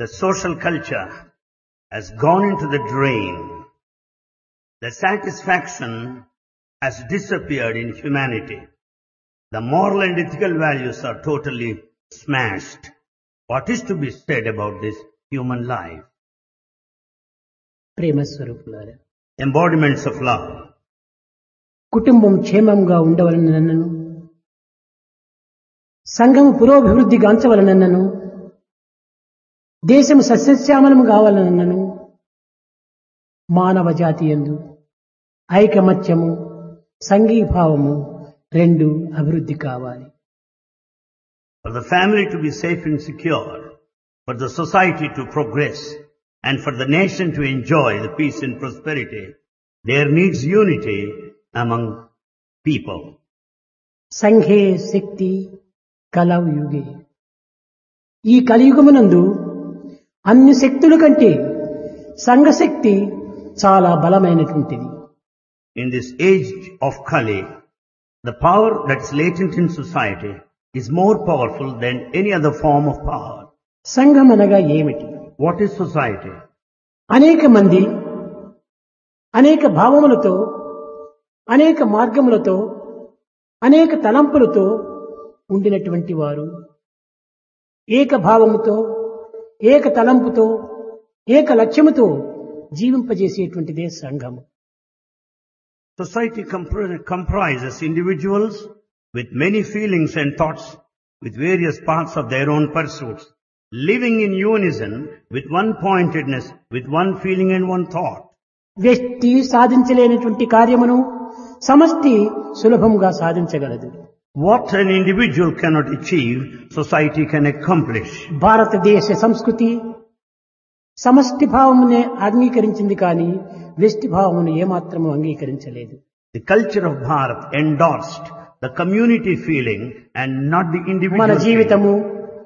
The social culture has gone into the drain. The satisfaction has disappeared in humanity. The moral and ethical values are totally smashed. What is to be said about this human life? ప్రేమ స్వరూపులారా, Embodiments of love. కుటుంబం క్షేమంగా ఉండవలనన్నను, సంఘము పురోభివృద్ధి గాంచవలనన్నను, దేశము సస్యశ్యామలము కావాలనన్నను, మానవ జాతి యందు ఐకమత్యము సంఘీభావము రెండు అభివృద్ధి కావాలి. For the family to be safe and secure, for the society to progress, and for the nation to enjoy the peace and prosperity, there needs unity among people. సంఘే శక్తి కలౌ యుగే. ఈ కలియుగమునందు అన్ని శక్తుల కంటే సంఘశక్తి చాలా బలమైనటువంటిది. In this age of Kali, the power that is latent in society is more powerful than any other form of power. సంఘం అనగా ఏమిటి? What is society? అనేక మంది అనేక భావములతో, అనేక మార్గములతో, అనేక తలంపులతో ఉండినటువంటి వారు ఏక భావముతో, ఏక తలంపుతో, ఏక లక్ష్యముతో జీవింపజేసేటువంటిదే సంఘము. Society comprises individuals with many feelings and thoughts, with various paths of their own pursuits, living in unison with one-pointedness, with one feeling and one thought. వ్యక్తి సాధించలేనటువంటి కార్యమును సమష్టి సులభంగా సాధించగలదు. What an individual cannot achieve, society can accomplish. భారతదేశ సంస్కృతి సమష్టి భావమునే అంగీకరించింది కానీ వ్యష్టి భావమును ఏమాత్రము అంగీకరించలేదు. The culture of Bharat endorsed the community feeling and not the individual మన feeling. జీవితము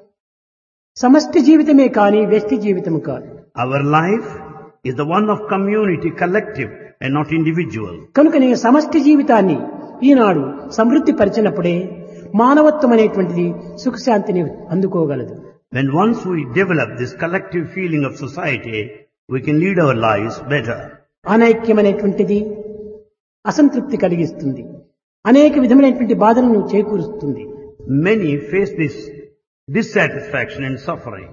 సమష్టి జీవితమే కానీ వ్యష్టి జీవితము కాదు. Our life is the one of community, collective and not individual. కనుకనే సమష్టి జీవితాన్ని ఈనాడు సమృద్ధి పరిచినప్పుడే మానవత్వం అనేటువంటిది సుఖశాంతిని అందుకోగలదు. When once we develop this collective feeling of society, we can lead our lives better. అనైక్యం అనేటువంటిది అసంతృప్తి కలిగిస్తుంది, అనేక విధమైనటువంటి బాధలను చేకూరుస్తుంది. Many face this dissatisfaction and suffering.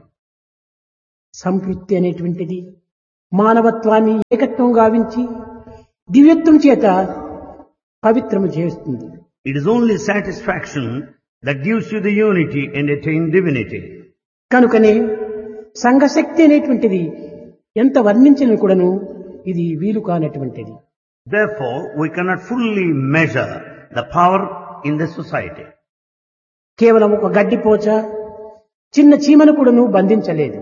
సంతృప్తి అనేటువంటిది మానవత్వాన్ని ఏకత్వం గావించి దివ్యత్వం చేత పవిత్రము చేస్తుంది. It is only satisfaction that gives you the unity and attain divinity. కనుకనే సంఘశక్తి అనేటువంటిది ఎంత వర్ణించిన కూడాను ఇది వీలు కానటువంటిది. Therefore, we cannot fully measure the power in the society. కేవలం ఒక గడ్డిపోచ చిన్న చీమను కూడాను బంధించలేదు.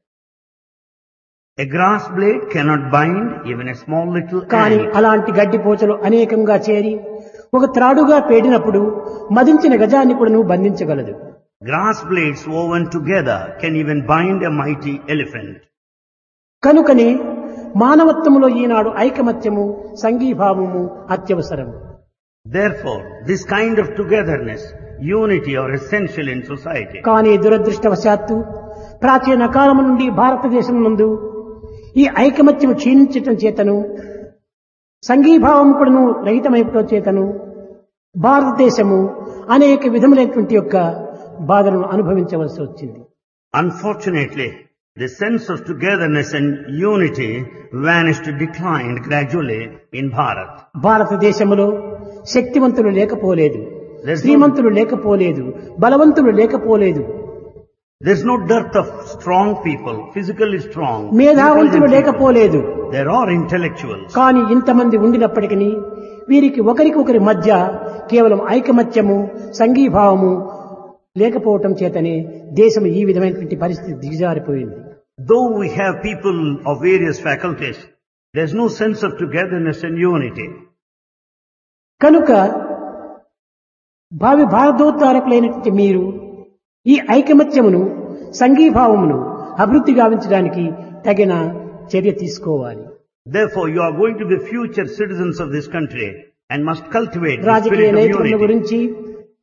A grass blade cannot bind even a small little కానీ ant. అలాంటి గడ్డిపోచలు అనేకంగా చేరి ఒక త్రాడుగా పేడినప్పుడు మదించిన గజాన్ని కూడాను బంధించగలదు. Grass blades woven together can even bind a mighty elephant. కనుకనే మానవత్వములో ఈనాడు ఐకమత్యము సంఘీభావము అత్యవసరం. Therefore, this kind of togetherness, unity are essential in society. కానీ దురదృష్టవశాత్తు ప్రాచీన కాలము నుండి భారతదేశం నందు ఈ ఐకమత్యము క్షీణించటం చేతను సంఘీభావం కూడాను రహితమైపోవడం చేతను భారతదేశము అనేక విధములైనటువంటి యొక్క బాధలను అనుభవించవలసి వచ్చింది. Unfortunately, the sense of togetherness and unity vanished, declined gradually in Bharat. భారతదేశములో శక్తివంతులు లేకపోలేదు, శ్రీమంతులు లేకపోలేదు, బలవంతులు లేకపోలేదు, There's no dearth of strong people, physically strong. మేధావంతులు intelligent people. లేకపోలేదు. There are intellectuals. కానీ ఇంతమంది ఉండినప్పటికీ వీరికి ఒకరికొకరి మధ్య కేవలం ఐకమత్యము సంఘీభావము లేకపోవటం చేతనే దేశం ఈ విధమైనటువంటి పరిస్థితి దిగజారిపోయింది. Though we have people of various faculties, there's no sense of togetherness and unity. కనుక భావి భారతోద్ధారకులైనటువంటి మీరు ఈ ఐకమత్యమును సంఘీభావమును అభివృద్ధి గావించడానికి తగిన చర్య తీసుకోవాలి. Therefore, you are going to be future citizens of this country and must cultivate the రాజకీయ spirit of నేతృత్వం unity. గురించి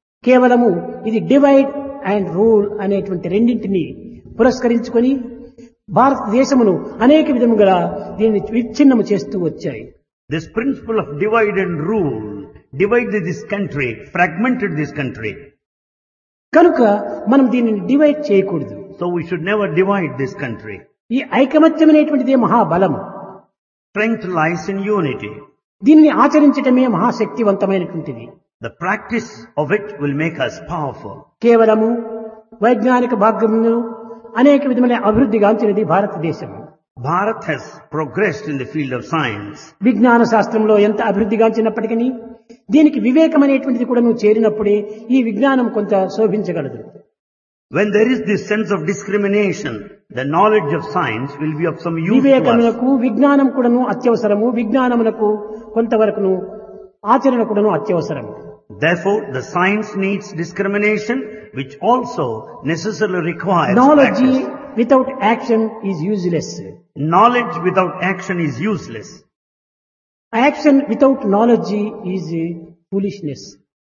కేవలము ఇది డివైడ్ అండ్ రూల్ అనేటువంటి రెండింటిని పురస్కరించుకొని భారతదేశమును అనేక విధముగా దీన్ని విచ్ఛిన్నము చేస్తూ వచ్చాయి. This principle of divide and rule divided this country, fragmented this country. కనుక మనం దీనిని డివైడ్ చేయకూడదు. So we should never divide this country. ఈ ఐకమత్యమైనటువంటిదే మహాబలం. Strength lies in unity. దీనిని ఆచరించటమే మహాశక్తివంతమైనటువంటిది. The practice of it will make us powerful. కేవలము వైజ్ఞానిక భాగంలో అనేక విధమైన అభివృద్ధి గాంచినది భారతదేశం. Bharat has progressed in the field of science. విజ్ఞాన శాస్త్రంలో ఎంత అభివృద్ధి గాంచినప్పటికీ దీనికి వివేకం అనేటువంటిది కూడా నువ్వు చేరినప్పుడే ఈ విజ్ఞానం కొంత శోభించగలదు. When there is this sense of discrimination, the knowledge of science will be of some use to us. వివేకమునకు విజ్ఞానం కూడాను అత్యవసరము, విజ్ఞానమునకు కొంతవరకును ఆచరణ కూడాను అత్యవసరము. Therefore, the science needs discrimination, which also necessarily requires Knowledge practice. without action is useless. Knowledge without action is useless. Action without knowledge is foolishness.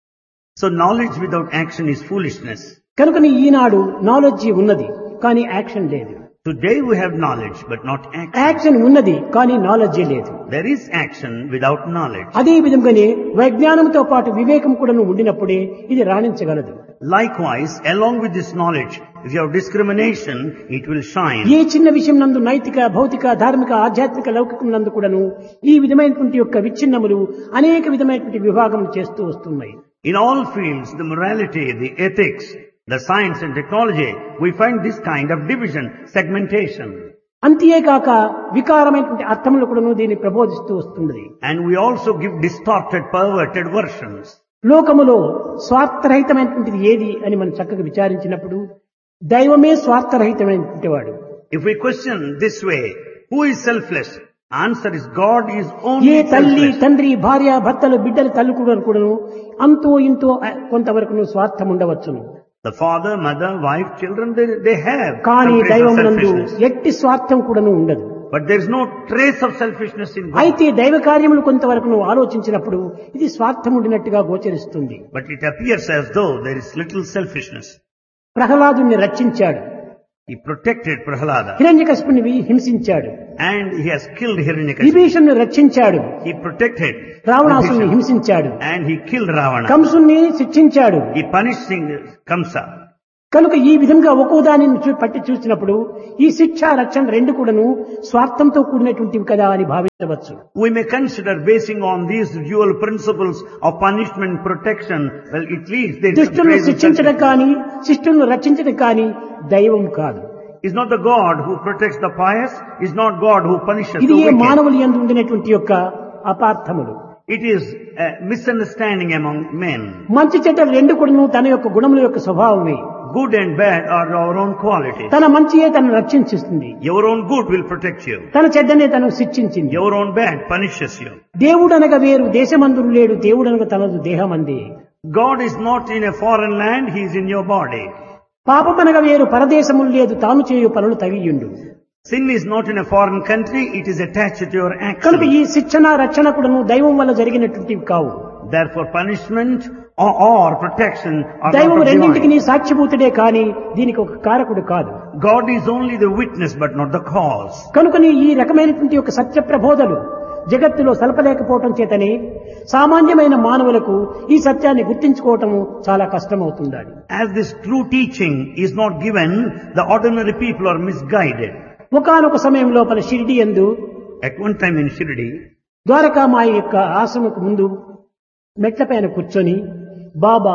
So knowledge without action is foolishness. కనుకని ఈనాడు knowledge ఉన్నది కానీ action లేదు. Today we have knowledge but not action. Action ఉన్నది కానీ knowledge లేదు. There is action without knowledge. అదే విధంగానే వైజ్ఞానంతో పాటు వివేకం కూడా ఉండినప్పుడే ఇది రాణించగలదు. Likewise, along with this knowledge, if you have discrimination, it will shine. ఏ చిన్న విషయం నందు నైతిక, భౌతిక, ధార్మిక, ఆధ్యాత్మిక, లౌకికం నందు కూడాను ఈ విధమైనటువంటి యొక్క విచ్ఛిన్నములు అనేక విధమైనటువంటి విభాగం చేస్తూ వస్తున్నాయి. In all fields, the morality, the ethics, the science and technology, we find this kind of division, segmentation. అంతేకాక వికారమైనటువంటి అర్థములు కూడాను దీన్ని ప్రబోధిస్తూ వస్తున్నది. And we also give distorted, perverted versions. లోకములో స్వార్థరహితమైనటువంటిది ఏది అని మనం చక్కగా విచారించినప్పుడు దైవమే స్వార్థరహితమైనటువంటి వాడు. If we question this way, who is selfless? Answer is God is A only తల్లి, selfless. తండ్రి, భార్య, భర్తలు, బిడ్డలు, తల్లి కూడాను అంతో ఇంతో కొంతవరకు స్వార్థం ఉండవచ్చును. The father, mother, wife, children, they have కానీ some trace of దైవమునందు selfishness. ఎట్టి స్వార్థం కూడాను ఉండదు. But there is no trace of selfishness in God. అయితే దైవ కార్యములు కొంతవరకు నువ్వు ఆలోచించినప్పుడు ఇది స్వార్థం ఉండినట్టుగా గోచరిస్తుంది. But it appears as though there is little selfishness. ప్రహ్లాదుని రక్షించాడు, He protected Prahlada హిరణ్యకశిపుని హింసించాడు, and he has killed Hiranyakashipu. విభీషణుని రక్షించాడు, He protected రావణాసుని Vibhishana హింసించాడు, and he killed Ravana. కంసుని శిక్షించాడు. He punished Kamsa. కనుక ఈ విధంగా ఒక్కో దానిని పట్టి చూసినప్పుడు ఈ శిక్ష, రక్షణ రెండు కూడాను స్వార్థంతో కూడినటువంటివి కదా అని భావించవచ్చు. We may consider basing on these dual principles of punishment, protection, well, it leads there is a దుష్టులను trace of శిక్షించడం selfishness. కానీ శిష్టులను రక్షించడం కానీ దైవం కాదు. Is not the God who protects the pious, is not God who punishes ఇది the A wicked. మానవులు యందు ఉండినటువంటి యొక్క అపార్థములు. It is a misunderstanding among men. మంచి చెడ్డలు రెండు కూడాను తన యొక్క గుణముల యొక్క స్వభావమే. Good and bad are our own qualities. తన మంచియే తను రక్షించిస్తుంది, Your own good will protect you. తన చెడ్డనే తను శిక్షించింది. Your own bad punishes you. దేవుడనగా వేరు దేశమందు లేడు, దేవుడనగా తనదు దేహమంది. God is not in a foreign land, He is in your body. పాపమనగా వేరు పరదేశములు లేదు, తాను చేయు పనులు తగియుండు. Sin is not in a foreign country, it is attached to your కనుక action. ఈ శిక్షణ, రక్షణ కూడాను దైవం వల్ల జరిగినటువంటివి కావు. Therefore punishment or protection are దైవం not of రెండింటికి divine. నీ సాక్షిభూతుడే కాని దీనికి ఒక కారకుడు కాదు. God is only the witness but not the cause. కనుకని ఈ రకమైనటువంటి ఒక సత్య ప్రబోధలు జగత్తులో సలపలేకపోవటం చేతనే సామాన్యమైన మానవులకు ఈ సత్యాన్ని గుర్తించుకోవటము చాలా కష్టమవుతుండాలి. As this true teaching is not given, the ordinary people are misguided. ఒకానొక సమయం లోపల షిరిడి యందు At one time in Shirdi, Dwarakamai యొక్క ఆశ్రమకు ముందు మెట్లపైన కూర్చొని బాబా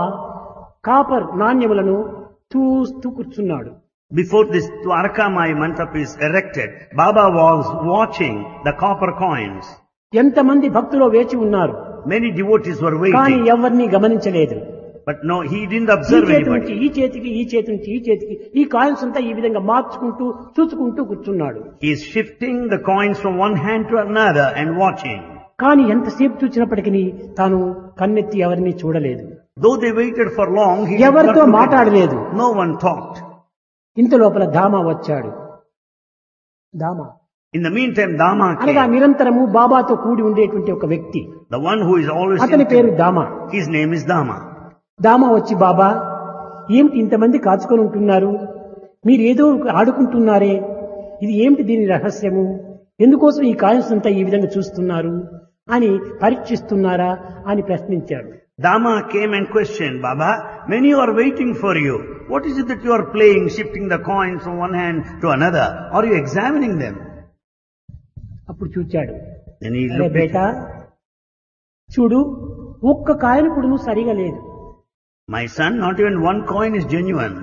కాపర్ నాణ్యములను చూస్తూ కూర్చున్నాడు. before this Dwarkamai Mandap is erected, Baba was watching the copper coins. ఎంతమంది భక్తులు వేచి ఉన్నారు, Many devotees were కానీ waiting, ఎవరిని గమనించలేదు. but no, he didn't ఈ observe చేతి నుంచి anybody. ఈ చేతికి, ఈ చేతి నుంచి ఈ చేతికి ఈ కాయిన్స్ అంతా ఈ విధంగా మార్చుకుంటూ చూసుకుంటూ కూర్చున్నాడు. He is shifting the coins from one hand to another and watching. కానీ ఎంతసేపు చూసినప్పటికీ తాను కన్నెత్తి ఎవరిని చూడలేదు, Though they waited for long, he did not ఎవరితో look at them. మాట్లాడలేదు. No one talked. ఇంత లోపల దామా వచ్చాడు. దామా In the meantime, Dama అనగా came. నిరంతరము బాబాతో కూడి ఉండేటువంటి ఒక వ్యక్తి, The one who is always అతని పేరు intimate. దామా. His name is Dama. దామా వచ్చి, బాబా ఏమిటి ఇంతమంది కాచుకొని ఉంటున్నారు, మీరు ఏదో ఆడుకుంటున్నారే, ఇది ఏమిటి దీని రహస్యము, ఎందుకోసం ఈ కాయిన్స్ అంతా ఈ విధంగా చూస్తున్నారు అని పరీక్షిస్తున్నారా అని ప్రశ్నించాడు. Dama came and questioned, Baba, many are waiting for you. What is it that you are playing, shifting the coins from one hand to another? Are you examining them? అప్పుడు చూచాడు. Then he అరే looked at బేటా, చూడు ఒక్క కాయను కూడా నువ్వు సరిగా లేదు. my son, not even one coin is genuine.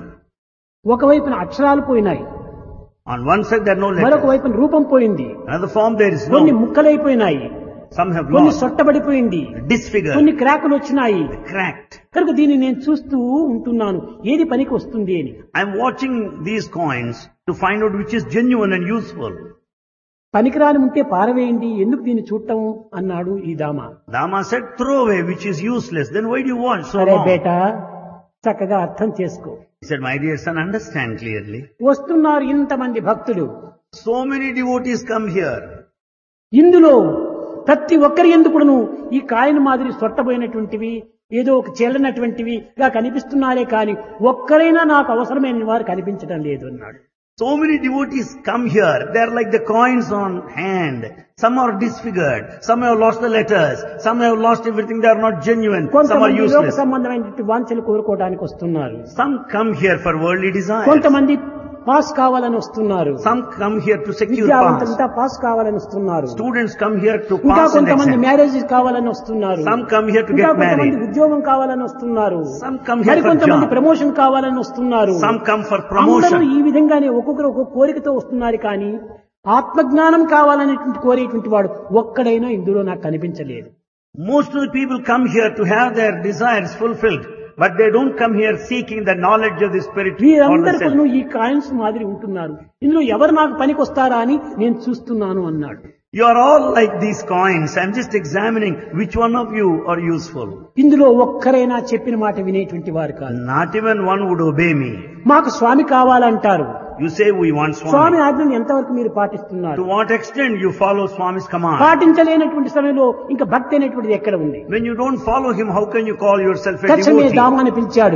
ఒకవైపున అక్షరాలు పోయినాయి, On one side there are no మరొక letters. వైపున రూపం పోయింది, Another form there is కొన్ని no. ముక్కలైపోయినాయి, Some have కొన్ని lost, సొట్టబడిపోయింది, disfigured, కొన్ని క్రాకులు వచ్చినాయి. cracked. కనుక దీన్ని నేను చూస్తూ ఉంటున్నాను, ఏది పనికి వస్తుంది అని. I am watching these coins to find out which is genuine and useful. పనికిరాని ఉంటే పారవేయండి, ఎందుకు దీన్ని చూడటం అన్నాడు ఈ దామ. Dama said, throw away which is useless. Then why do you watch so సరే long? బేటా, చక్కగా అర్థం చేసుకో. He said, my dear son, understand clearly. వస్తున్నారు ఇంతమంది భక్తులు, So many devotees come here. ఇందులో ప్రతి ఒక్కరి ఎందుకును ఈ కాయను మాదిరి సొట్టబోయినటువంటివి, ఏదో ఒక చెల్లనటువంటివిగా కనిపిస్తున్నారే కానీ ఒక్కరైనా నాకు అవసరమైన వారు కనిపించడం లేదు అన్నాడు. So many devotees come here. They are like the coins on hand. Some are disfigured. Some have lost the letters. Some have lost everything. They are not genuine. Some are కొంతమంది లోక useless. సంబంధమైనటువంటి వాంఛలు కోరుకోవడానికి వస్తున్నారు, Some come here for worldly desires. కొంతమంది pass కావాలని వస్తున్నారు, Some come here to secure pass. విద్యావంతులంతా pass కావాలని వస్తున్నారు, Students come here to ఇంకా pass and కొంతమంది exam. మ్యారేజ్ కావాలని వస్తున్నారు, Some come here to ఇంకా get కొంతమంది married. ఉద్యోగం కావాలని వస్తున్నారు, Some come here for మరికొంతమంది job. ప్రమోషన్ కావాలని వస్తున్నారు. Some come for అందరూ promotion. ఈ విధంగానే ఒక్కొక్కరు ఒక్కొక్క కోరికతో వస్తున్నారు, కానీ ఆత్మజ్ఞానం కావాలనేటువంటి కోరేటువంటి వాడు ఒక్కడైనా ఇందులో నాకు కనిపించలేదు. Most of the people come here to have their desires fulfilled, but they don't come here seeking the knowledge of the spirit or the వీరందరూ self. కూడా ఈ కాయిన్స్ మాదిరి ఉంటున్నారు, ఇందులో ఎవరు నాకు పనికి వస్తారా అని నేను చూస్తున్నాను అన్నాడు. You are all like these coins. I'm just examining which one of you are useful. ఇందులో ఒక్కరైనా చెప్పిన మాట వినేటువంటి వారు కాదు. Not even one would obey me. మాకు స్వామి కావాలంటారు. You say we want Swamy Swami. ఆజ్ఞను ఎంతవరకు మీరు పాటిస్తున్నారు? To what extent you follow Swami's command? పాటించలేనటువంటి సమయంలో ఇంకా భక్తి అనేటువంటిది ఎక్కడ ఉంది? When you don't follow him, how can you call yourself a తక్షణమే devotee? దామాని పిలిచాడు.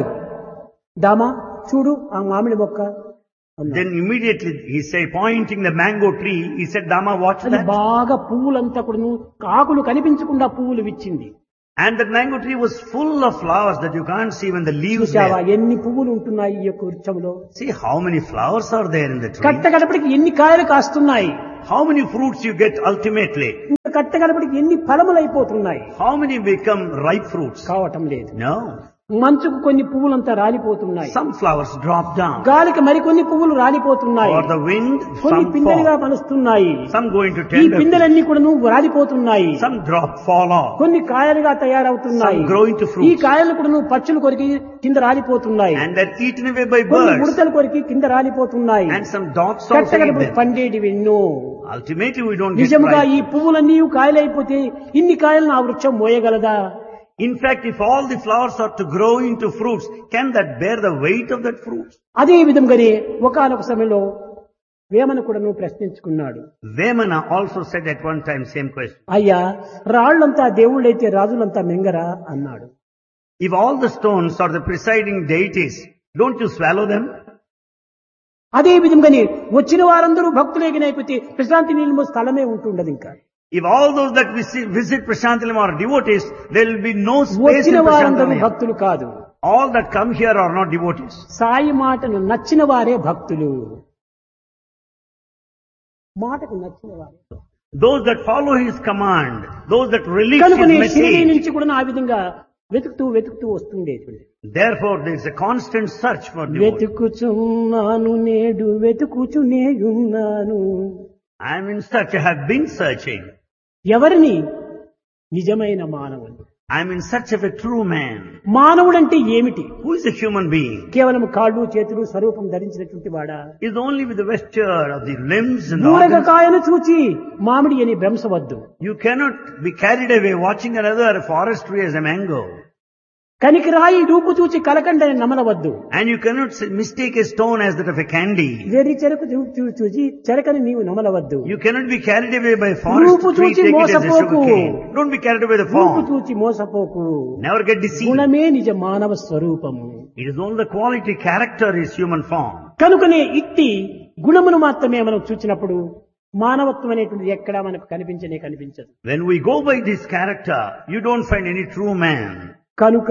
దామా చూడు ఆ మామిడి మొక్క అన్నాడు. Then immediately he said, pointing the mango tree, he said, Dama, watch అది that. బాగా పువ్వులంతా కూడా ఆకులు కనిపించకుండా పువ్వులు విచ్చింది. And that mango tree was full of flowers that you can't see when the leaves చూసావా there. ఎన్ని పువ్వులు ఉంటున్నాయి ఈ యొక్క వృక్షంలో? See how many flowers are there in the tree. కట్టగడపటికి ఎన్ని కాయలు కాస్తున్నాయి, How many fruits you get ultimately. ఇంకా కట్టగడపటికి ఎన్ని ఫలములు అయిపోతున్నాయి. How many become ripe fruits. కావటం లేదు. No. మంచుకు కొన్ని పువ్వులంతా రాలిపోతున్నాయి, Some flowers drop down. గాలికి మరికొన్ని పువ్వులు రాలిపోతున్నాయి, For the wind, కొన్ని some పిందెలుగా fall. మలుస్తున్నాయి. Some go into ఈ tender. పిందెలన్నీ కూడా రాలిపోతున్నాయి, Some drop, fall off. కొన్ని కాయలుగా తయారవుతున్నాయి. Some grow into ఈ fruits. కాయలు కూడా పక్షులు కొరికి కింద రాలిపోతున్నాయి, And they're eaten away by కొన్ని birds. ఉడతలు కొరికి కింద రాలిపోతున్నాయి. And some dogs also eat కట్టగడపటి them. పండేటివి ఎన్నో. Ultimately we don't get నిజముగా ఈ ripe. పువ్వులన్నీ కాయలైపోతే ఇన్ని కాయలను ఆ వృక్షం మోయగలదా? In fact, if all the flowers are to grow into fruits, can that bear the weight of that fruit? అదే విధంగానే ఒకానొక సమయంలో వేమన కూడా ప్రశ్నించుకున్నాడు. Vemana also said at one time same question. అయ్యా, రాళ్లంతా దేవుళ్ళైతే రాజులంతా మింగరా అన్నాడు. If all the stones are the presiding deities, don't you swallow them? అదే విధంగానే వచ్చిన వారందరూ భక్తులేగినైపోతే ప్రశాంతి నీళ్ళ స్థలమే ఉంటుండదు. ఇంకా If all those that visit Prashantilam are devotees, there will be no space వచ్చిన in వారందరూ Prashantilam. భక్తులు కాదు, All that come here are not devotees. Sai మాటను నచ్చిన వారే భక్తులు. మాటకు నచ్చిన వారే. Those that follow his command, those that release కనుకనే his షిరిడీ message. నుంచి కూడా ఆ విధంగా వెతుకుతూ వస్తుండేటువంటి. Therefore, there is a constant search for devotees. వెతుకుచున్నాను నేడు వెతుకుచునేయున్నాను. I am in search, I have been searching. ఎవరిని? నిజమైన మానవుని. I am in search of a true man. మానవుడంటే ఏమిటి? Who is a human being? కేవలం కాళ్ళు చేతులు స్వరూపం ధరించినటువంటి వాడా? Is only with the vesture of the limbs and దూరగ organs. కాయను చూచి మామిడి అని భ్రమసవద్దు. You cannot be carried away watching another forest tree as a mango. కనికిరాయి రూపు చూచి కలకండని నమలవద్దు. And you cannot mistake a stone as that of a candy. వెర్రి చెరకు చూచి చెరకని నీవు నమలవద్దు. You cannot be carried away by forest రూపు tree, చూచి take it as a మోసపోకు. sugarcane. Don't be carried away by the రూపు form. చూచి మోసపోకు. Never get deceived. గుణమే నిజ మానవ స్వరూపము. It is only the quality, character is human form. కనుకనే ఇట్టి గుణమును మాత్రమే మనం చూచినప్పుడు మానవత్వం అనేటువంటిది ఎక్కడా మనకు కనిపించదు. When we go by this character, you don't find any true man. కనుక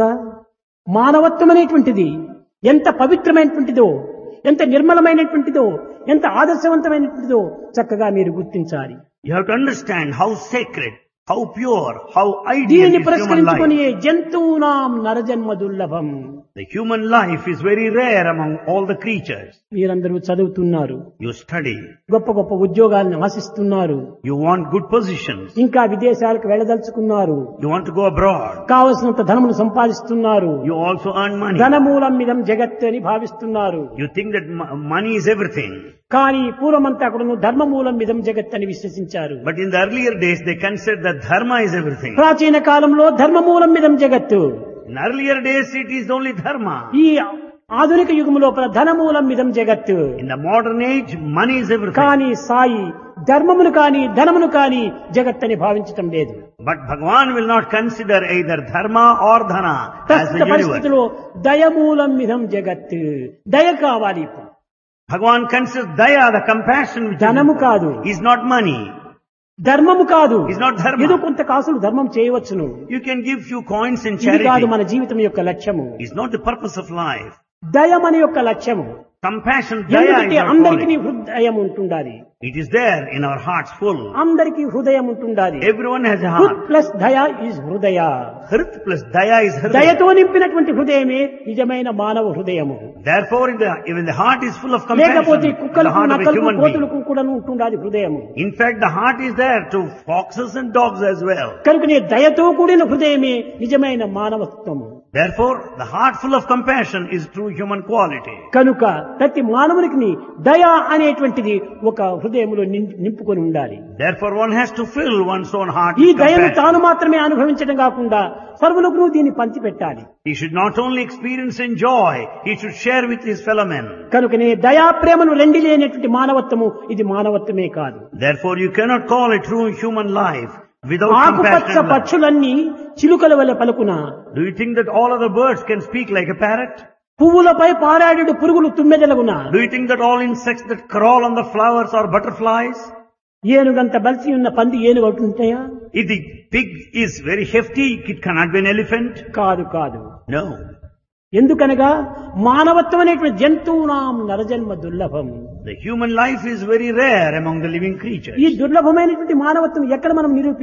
మానవత్వం అనేటువంటిది ఎంత పవిత్రమైనటువంటిదో, ఎంత నిర్మలమైనటువంటిదో, ఎంత ఆదర్శవంతమైనటువంటిదో చక్కగా మీరు గుర్తించాలి. You have to understand how sacred, how pure, how ideal దీనిని is human పురస్కరించుకొని life. జంతువునాం నరజన్మ దుర్లభం. The human life is very rare among all the creatures. మీరందరూ చదువుతున్నారు, You study, గొప్ప గొప్ప ఉద్యోగాలను ఆశిస్తున్నారు, you want good positions, ఇంకా విదేశాలకు వెళ్ళదలుచుకున్నారు, you want to go abroad, కావలసినంత ధనమును సంపాదిస్తున్నారు. you also earn money. ధనమూలం మిదం జగత్ అని భావిస్తున్నారు. You think that money is everything. కానీ పూర్వమంతా కూడాను ధర్మమూలం మిదం జగత్ అని విశ్వసించారు. But in the earlier days, they considered that dharma is everything. ప్రాచీన కాలంలో ధర్మమూలం మిదం జగత్తు. In earlier days, it is only dharma. ఈ ఆధునిక యుగం లోపల ధనమూలం మిదం జగత్తు. In the modern age, money is everything. కానీ సాయి ధర్మమును కానీ ధనమును కానీ జగత్ అని భావించటం లేదు. But Bhagavan will not consider either dharma or dhana as the ప్రస్తుత universe. పరిస్థితిలో దయమూలం మిదం జగత్. దయ కావాలి ఇప్పుడు. Bhagavan considers daya, the compassion which ధనము కాదు, is not money. ధర్మము కాదు. Is not dharma. ఏదో కొంత కాసులు ధర్మం చేయవచ్చును. You can give few coins in ఇది కాదు charity. మన జీవితం యొక్క లక్ష్యము. Is not the purpose of life. దయ మన యొక్క లక్ష్యము. Compassion, daya ఎందుకంటే is our అందరికీ calling. హృదయం ఉంటుండాలి. It is there in our hearts full. అందరికీ హృదయం ఉంటుండాలి. Everyone has a హృద్ heart. Plus దయ ఈజ్ హృదయ. Hrit plus daya is hrit. దయతో నింపినటువంటి హృదయమే నిజమైన మానవ హృదయము. Therefore, when the heart is full of లేకపోతే compassion, the కుక్కలకు heart of a నక్కలకు human being. కోతులకు కూడా ఉంటుండాలి హృదయము. In fact, the heart is there to foxes and dogs as well. కనుకనే దయతో కూడిన హృదయమే నిజమైన మానవత్వము. Therefore, the heart full of compassion is true human quality. కనుక ప్రతి మానవునికి దయ అనేటువంటిది ఒక హృదయంలో నింపుకొని ఉండాలి. Therefore, one has to fill one's own heart ఈ with దయను compassion. తాను మాత్రమే అనుభవించడం కాకుండా సర్వులకు దీన్ని పంచిపెట్టాలి. He should not only experience and joy, he should share with his fellow men. కనుకనే దయా ప్రేమను రెండు లేనటువంటి మానవత్వము ఇది మానవత్వమే కాదు. Therefore, you cannot call it true human life without ఆకుపచ్చ compassion and love. పక్షులన్నీ చిలుకల వలె పలుకున, Do you think that all other birds can speak like a parrot? పువ్వులపై పారాడు పురుగులు తుమ్మెదలగున, Do you think that all insects that crawl on the flowers are butterflies? ఏనుగంత బలిసి ఉన్న పంది ఏనుగు అవుతుంటాయా? If the pig is very hefty, it cannot be an elephant. కాదు కాదు. No. ఎందుకనగా మానవత్వం అనేటువంటి జంతువునాం నరజన్మ దుర్లభం. The human life is very rare among the living creatures. ఈ దుర్లభమైనటువంటి మానవత్వం ఎక్కడ మనం నిరూపించాలి?